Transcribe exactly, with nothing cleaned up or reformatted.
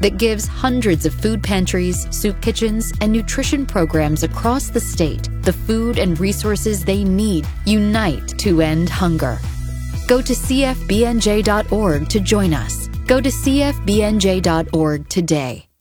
that gives hundreds of food pantries, soup kitchens, and nutrition programs across the state the food and resources they need unite to end hunger. Go to c f b n j dot org to join us. Go to c f b n j dot org today.